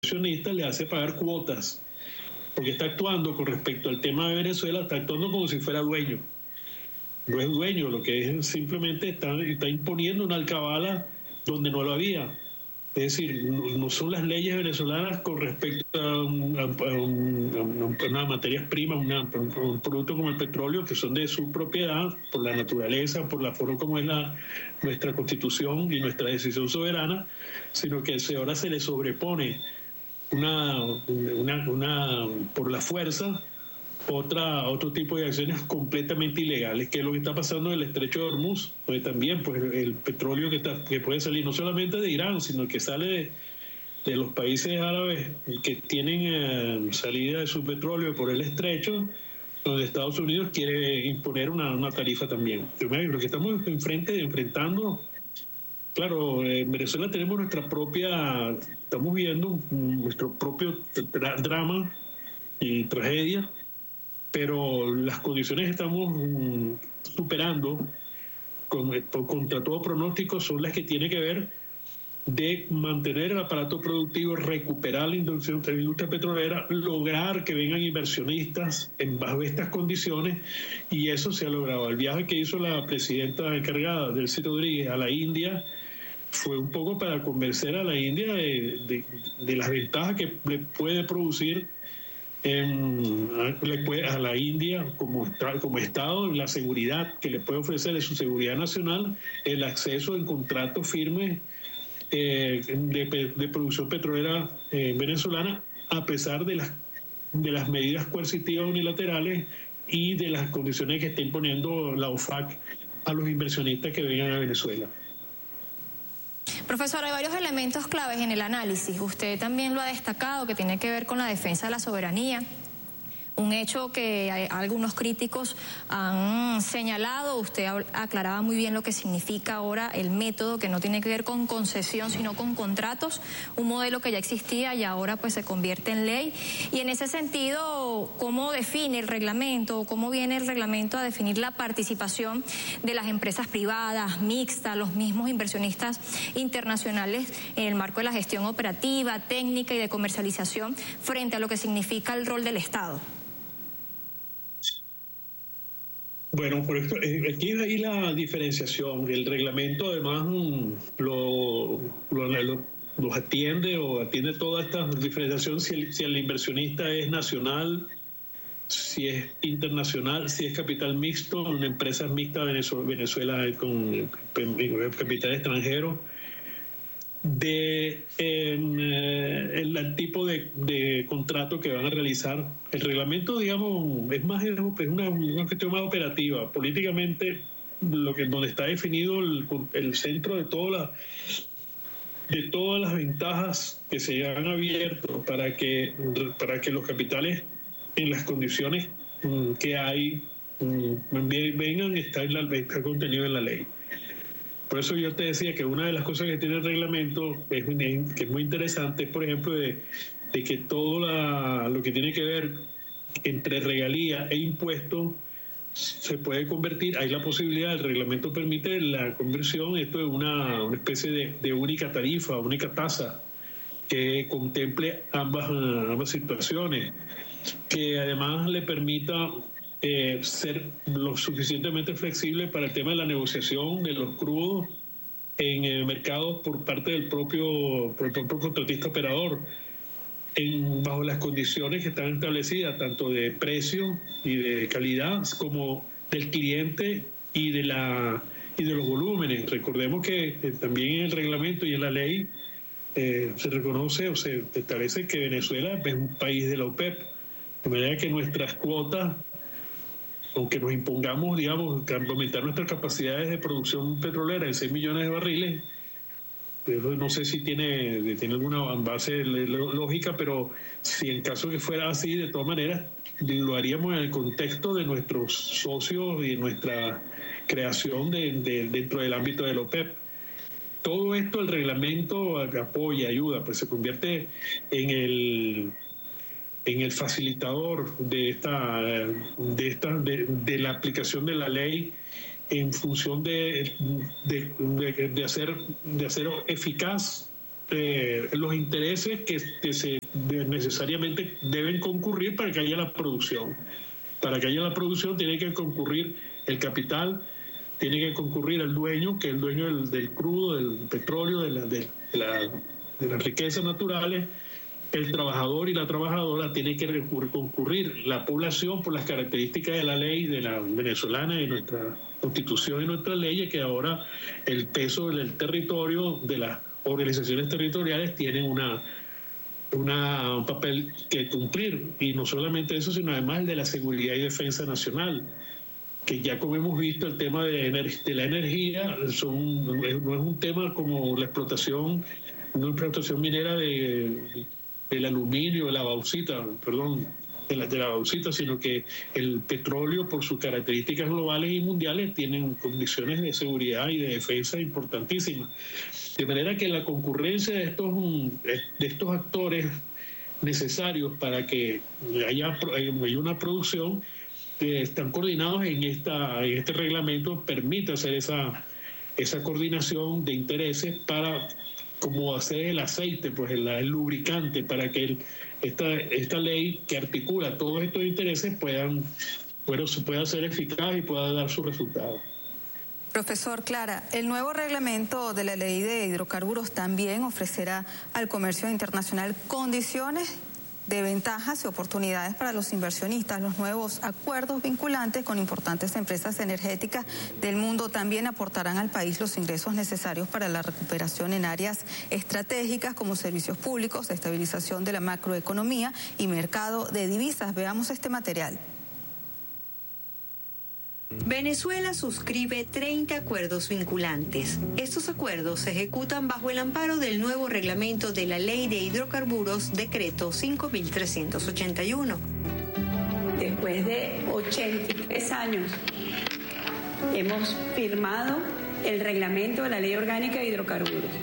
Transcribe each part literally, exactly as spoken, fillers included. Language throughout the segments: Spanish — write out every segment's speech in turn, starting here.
inversionista le hace pagar cuotas, porque está actuando con respecto al tema de Venezuela, está actuando como si fuera dueño. No es dueño, lo que es simplemente está, está imponiendo una alcabala donde no lo había. Es decir, no, no son las leyes venezolanas con respecto a, un, a, un, a unas materias primas, una, un producto como el petróleo, que son de su propiedad, por la naturaleza, por la forma como es la, nuestra constitución y nuestra decisión soberana, sino que ahora se le sobrepone una, una, una por la fuerza otra otro tipo de acciones completamente ilegales, que es lo que está pasando en el estrecho de Hormuz, donde también pues el petróleo que, está, que puede salir no solamente de Irán, sino que sale de, de los países árabes que tienen eh, salida de su petróleo por el estrecho, donde Estados Unidos quiere imponer una, una tarifa también. Lo que estamos enfrente, enfrentando, claro, en Venezuela tenemos nuestra propia, estamos viendo nuestro propio tra drama y tragedia, pero las condiciones que estamos um, superando con, contra todo pronóstico son las que tienen que ver de mantener el aparato productivo, recuperar la industria, la industria petrolera, lograr que vengan inversionistas en bajo estas condiciones, y eso se ha logrado. El viaje que hizo la presidenta encargada, Delcy Rodríguez, a la India fue un poco para convencer a la India de, de, de las ventajas que le puede producir En, a la India como, como Estado, la seguridad que le puede ofrecer de su seguridad nacional, el acceso en contratos firmes eh, de, de producción petrolera eh, venezolana, a pesar de las, de las medidas coercitivas unilaterales y de las condiciones que está imponiendo la OFAC a los inversionistas que vengan a Venezuela. Profesor, hay varios elementos claves en el análisis. Usted también lo ha destacado, que tiene que ver con la defensa de la soberanía. Un hecho que algunos críticos han señalado. Usted aclaraba muy bien lo que significa ahora el método, que no tiene que ver con concesión, sino con contratos, un modelo que ya existía y ahora pues se convierte en ley. Y en ese sentido, ¿cómo define el reglamento, cómo viene el reglamento a definir la participación de las empresas privadas, mixtas, los mismos inversionistas internacionales en el marco de la gestión operativa, técnica y de comercialización frente a lo que significa el rol del Estado? Bueno, por esto, aquí hay la diferenciación. El reglamento además lo, lo, lo, los atiende o atiende toda esta diferenciación si el, si el inversionista es nacional, si es internacional, si es capital mixto, una empresa mixta Venezuela, Venezuela con capital extranjero, de eh, el, el tipo de, de contrato que van a realizar. El reglamento, digamos, es más es una, una cuestión más operativa. Políticamente, lo que donde está definido el, el centro de toda la, de todas las ventajas que se han abierto para que para que los capitales en las condiciones mm, que hay mm, vengan, está, en la, está contenido en la ley. Por eso yo te decía que una de las cosas que tiene el reglamento, es, que es muy interesante, es, por ejemplo, de, de que todo la, lo que tiene que ver entre regalía e impuesto se puede convertir, hay la posibilidad, el reglamento permite la conversión, esto es una, una especie de, de única tarifa, única tasa, que contemple ambas, ambas situaciones, que además le permita Eh, ser lo suficientemente flexible para el tema de la negociación de los crudos en el mercado por parte del propio, por el propio contratista operador, en, bajo las condiciones que están establecidas, tanto de precio y de calidad como del cliente y de, la, y de los volúmenes. Recordemos que eh, también en el reglamento y en la ley eh, se reconoce o se establece que Venezuela es un país de la OPEP, de manera que nuestras cuotas, aunque nos impongamos, digamos, aumentar nuestras capacidades de producción petrolera en seis millones de barriles, pero no sé si tiene, tiene alguna base lógica, pero si en caso que fuera así, de todas maneras, lo haríamos en el contexto de nuestros socios y nuestra creación de, de, dentro del ámbito de la OPEP. Todo esto el reglamento apoya, ayuda, pues se convierte en el... en el facilitador de esta de esta de, de la aplicación de la ley en función de de, de, de hacer de hacer eficaz eh, los intereses que, que se de, necesariamente deben concurrir para que haya la producción. Para que haya la producción tiene que concurrir el capital, tiene que concurrir el dueño, que es el dueño del, del crudo, del petróleo, de, la, de, de, la, de las riquezas naturales. El trabajador y la trabajadora tiene que concurrir la población por las características de la ley de la venezolana, de nuestra constitución y nuestras leyes, que ahora el peso del territorio de las organizaciones territoriales tienen una, una, un papel que cumplir. Y no solamente eso, sino además el de la seguridad y defensa nacional, que ya como hemos visto el tema de, de la energía son, no es un tema como la explotación, una explotación minera de... del aluminio, de la bauxita, perdón, de la, de la bauxita, sino que el petróleo, por sus características globales y mundiales, tienen condiciones de seguridad y de defensa importantísimas. De manera que la concurrencia de estos, de estos actores necesarios para que haya, haya una producción, que están coordinados en, esta, en este reglamento, permite hacer esa, esa coordinación de intereses para... como hacer el aceite, pues el, el lubricante, para que el, esta, esta ley que articula todos estos intereses puedan, bueno, pueda ser eficaz y pueda dar sus resultados. Profesor Clara, el nuevo reglamento de la ley de hidrocarburos también ofrecerá al comercio internacional condiciones de ventajas y oportunidades para los inversionistas. Los nuevos acuerdos vinculantes con importantes empresas energéticas del mundo también aportarán al país los ingresos necesarios para la recuperación en áreas estratégicas como servicios públicos, estabilización de la macroeconomía y mercado de divisas. Veamos este material. Venezuela suscribe treinta acuerdos vinculantes. Estos acuerdos se ejecutan bajo el amparo del nuevo reglamento de la Ley de Hidrocarburos, decreto cinco mil trescientos ochenta y uno. Después de ochenta y tres años, hemos firmado el reglamento de la Ley Orgánica de Hidrocarburos.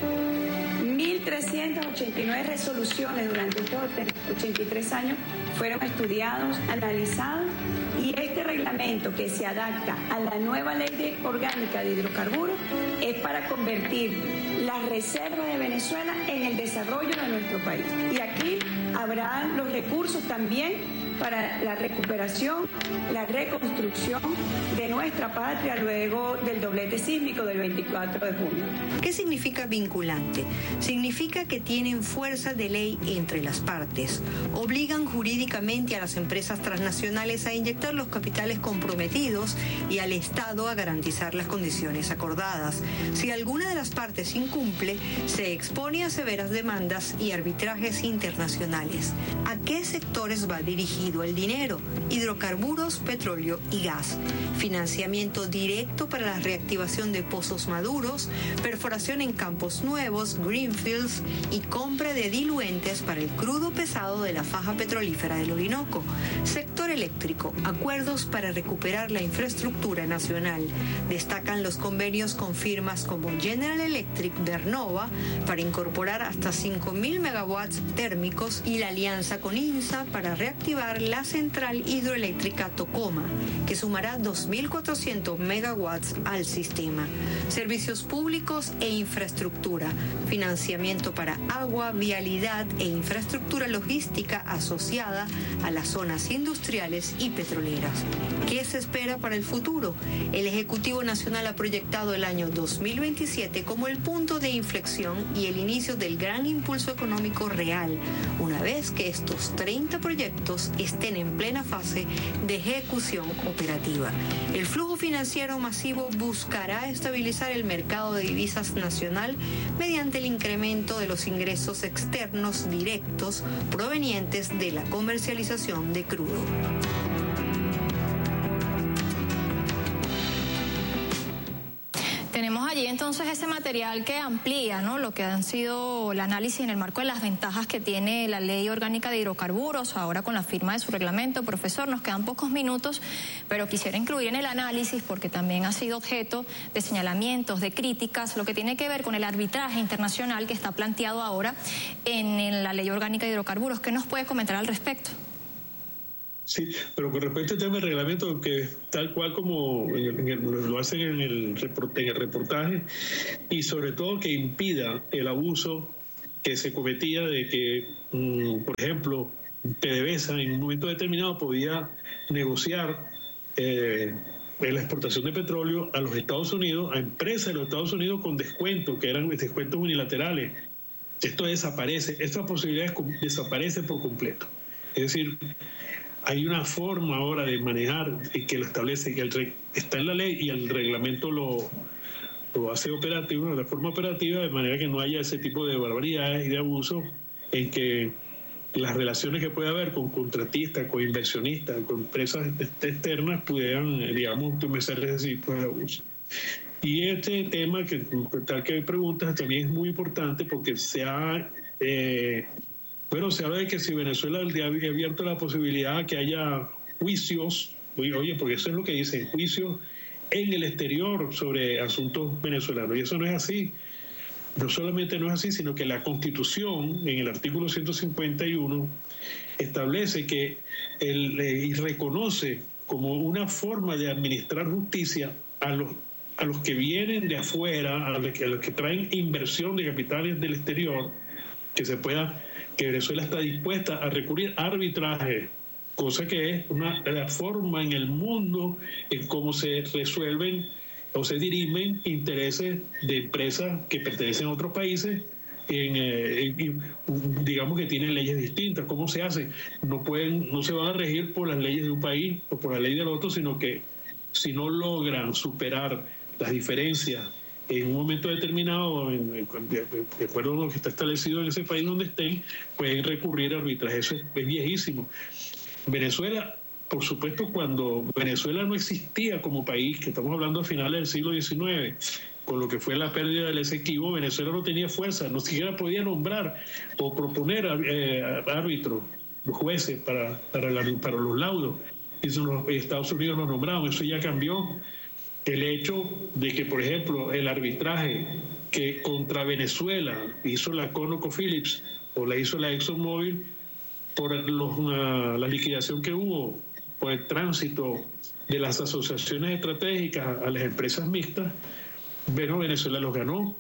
mil trescientas ochenta y nueve resoluciones durante estos ochenta y tres años fueron estudiados, analizados, y este reglamento que se adapta a la nueva Ley de Orgánica de Hidrocarburos es para convertir las reservas de Venezuela en el desarrollo de nuestro país. Y aquí habrá los recursos también para la recuperación, la reconstrucción de nuestra patria luego del doblete sísmico del veinticuatro de junio. ¿Qué significa vinculante? Significa que tienen fuerza de ley entre las partes. Obligan jurídicamente a las empresas transnacionales a inyectar los capitales comprometidos y al Estado a garantizar las condiciones acordadas. Si alguna de las partes incumple, se expone a severas demandas y arbitrajes internacionales. ¿A qué sectores va dirigido el dinero? Hidrocarburos, petróleo y gas. Financiamiento directo para la reactivación de pozos maduros, perforación en campos nuevos, greenfields y compra de diluentes para el crudo pesado de la faja petrolífera del Orinoco. Sector eléctrico, acuerdos para recuperar la infraestructura nacional. Destacan los convenios con firmas como General Electric, Vernova para incorporar hasta cinco mil megawatts térmicos y la alianza con INSA para reactivar la central hidroeléctrica Tocoma, que sumará dos mil cuatrocientos megawatts al sistema. Servicios públicos e infraestructura, financiamiento para agua, vialidad e infraestructura logística asociada a las zonas industriales y petroleras. ¿Qué se espera para el futuro? El Ejecutivo Nacional ha proyectado el año dos mil veintisiete como el punto de inflexión y el inicio del gran impulso económico real, una vez que estos treinta proyectos estén en plena fase de ejecución operativa. El flujo financiero masivo buscará estabilizar el mercado de divisas nacional mediante el incremento de los ingresos externos directos provenientes de la comercialización de crudo. Tenemos allí entonces ese material que amplía, ¿no?, lo que han sido el análisis en el marco de las ventajas que tiene la Ley Orgánica de Hidrocarburos, ahora con la firma de su reglamento. Profesor, nos quedan pocos minutos, pero quisiera incluir en el análisis, porque también ha sido objeto de señalamientos, de críticas, lo que tiene que ver con el arbitraje internacional que está planteado ahora en, en la Ley Orgánica de Hidrocarburos. ¿Qué nos puede comentar al respecto? Sí, pero con respecto al tema del reglamento, que tal cual como en el, en el, lo hacen en el, en el reportaje, y sobre todo que impida el abuso que se cometía de que, um, por ejemplo, PDVSA en un momento determinado podía negociar eh, la exportación de petróleo a los Estados Unidos, a empresas de los Estados Unidos con descuentos, que eran descuentos unilaterales. Esto desaparece, estas posibilidades desaparecen por completo. Es decir, hay una forma ahora de manejar que lo establece, que el, está en la ley y el reglamento lo, lo hace operativo, de forma operativa, de manera que no haya ese tipo de barbaridades y de abusos en que las relaciones que puede haber con contratistas, con inversionistas, con empresas externas pudieran, digamos, comenzar ese tipo de abusos. Y este tema que tal que preguntas también es muy importante porque se ha, eh, bueno, se habla de que si Venezuela ha abierto la posibilidad que haya juicios, oye, porque eso es lo que dicen, juicios en el exterior sobre asuntos venezolanos, y eso no es así. No solamente no es así, sino que la Constitución, en el artículo ciento cincuenta y uno, establece que el, eh, y reconoce como una forma de administrar justicia a los, a los que vienen de afuera, a los que, a los que traen inversión de capitales del exterior, que se pueda, que Venezuela está dispuesta a recurrir a arbitraje, cosa que es una la forma en el mundo en cómo se resuelven o se dirimen intereses de empresas que pertenecen a otros países, en, eh, en, digamos que tienen leyes distintas. ¿Cómo se hace? No pueden, no se van a regir por las leyes de un país o por la ley del otro, sino que si no logran superar las diferencias en un momento determinado, en, en, de acuerdo a lo que está establecido en ese país donde estén, pueden recurrir a arbitraje. Eso es, es viejísimo. Venezuela, por supuesto, cuando Venezuela no existía como país, que estamos hablando a finales del siglo diecinueve, con lo que fue la pérdida del Esequibo, Venezuela no tenía fuerza, no siquiera podía nombrar o proponer eh, árbitros, jueces para, para, la, para los laudos. Y los Estados Unidos los nombraron, eso ya cambió. El hecho de que, por ejemplo, el arbitraje que contra Venezuela hizo la ConocoPhillips o la hizo la ExxonMobil por los, uh, la liquidación que hubo, por el tránsito de las asociaciones estratégicas a las empresas mixtas, bueno, Venezuela los ganó.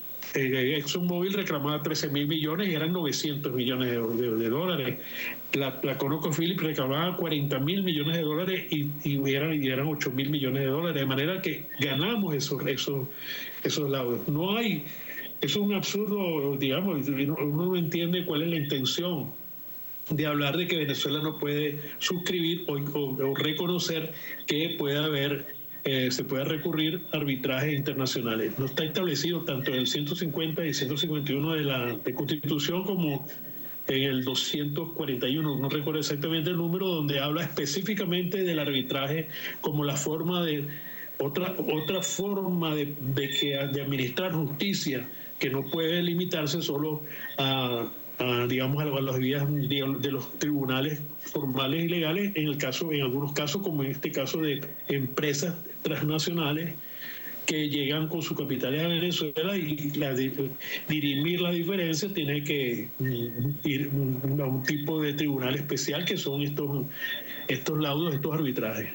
Eh, ExxonMobil reclamaba trece mil millones y eran novecientos millones de, de, de dólares. La, la ConocoPhillips reclamaba cuarenta mil millones de dólares y, y, eran, y eran ocho mil millones de dólares. De manera que ganamos esos, esos, esos laudos. No hay, eso es un absurdo, digamos, uno no entiende cuál es la intención de hablar de que Venezuela no puede suscribir o, o, o reconocer que puede haber, eh, se puede recurrir a arbitrajes internacionales. No está establecido tanto en el ciento cincuenta y ciento cincuenta y uno de la de Constitución como en el doscientos cuarenta y uno, no recuerdo exactamente el número, donde habla específicamente del arbitraje como la forma de, otra, otra forma de, de, que, de administrar justicia que no puede limitarse solo a Uh, digamos, a las vías de los tribunales formales y legales, en el caso, en algunos casos, como en este caso de empresas transnacionales que llegan con sus capitales a Venezuela y la, de, dirimir la diferencia tiene que um, ir um, a un tipo de tribunal especial que son estos, estos laudos, estos arbitrajes.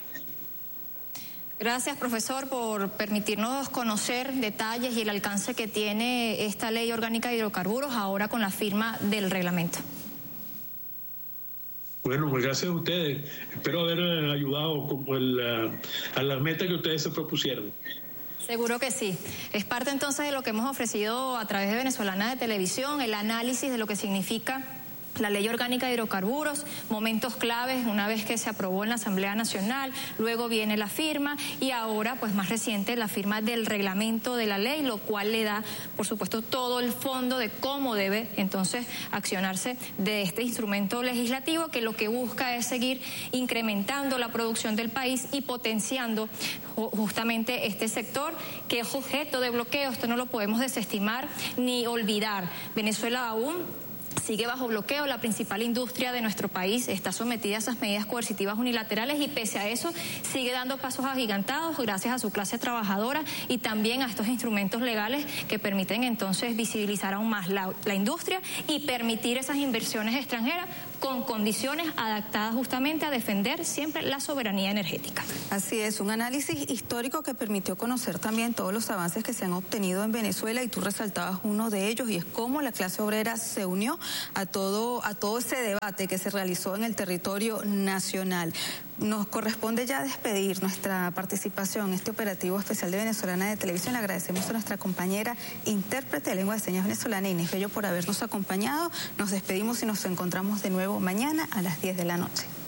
Gracias, profesor, por permitirnos conocer detalles y el alcance que tiene esta ley orgánica de hidrocarburos ahora con la firma del reglamento. Bueno, pues gracias a ustedes. Espero haber ayudado como el, a la meta que ustedes se propusieron. Seguro que sí. Es parte entonces de lo que hemos ofrecido a través de Venezolana de Televisión, el análisis de lo que significa la Ley Orgánica de Hidrocarburos, momentos claves una vez que se aprobó en la Asamblea Nacional, luego viene la firma y ahora, pues más reciente, la firma del reglamento de la ley, lo cual le da, por supuesto, todo el fondo de cómo debe entonces accionarse de este instrumento legislativo que lo que busca es seguir incrementando la producción del país y potenciando justamente este sector que es objeto de bloqueo. Esto no lo podemos desestimar ni olvidar. Venezuela aún sigue bajo bloqueo, la principal industria de nuestro país está sometida a esas medidas coercitivas unilaterales y pese a eso sigue dando pasos agigantados gracias a su clase trabajadora y también a estos instrumentos legales que permiten entonces visibilizar aún más la, la industria y permitir esas inversiones extranjeras con condiciones adaptadas justamente a defender siempre la soberanía energética. Así es, un análisis histórico que permitió conocer también todos los avances que se han obtenido en Venezuela y tú resaltabas uno de ellos y es cómo la clase obrera se unió a todo, a todo ese debate que se realizó en el territorio nacional. Nos corresponde ya despedir nuestra participación en este operativo especial de Venezolana de Televisión. Le agradecemos a nuestra compañera intérprete de lengua de señas venezolana, Inés Bello, por habernos acompañado. Nos despedimos y nos encontramos de nuevo mañana a las diez de la noche.